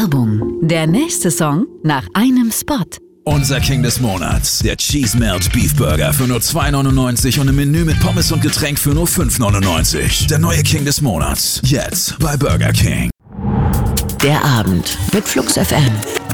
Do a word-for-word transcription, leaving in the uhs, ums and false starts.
Werbung. Der nächste Song nach einem Spot. Unser King des Monats, der Cheese Melt Beef Burger für nur zwei neunundneunzig und ein Menü mit Pommes und Getränk für nur fünf neunundneunzig. Der neue King des Monats, jetzt bei Burger King. Der Abend mit Flux F M.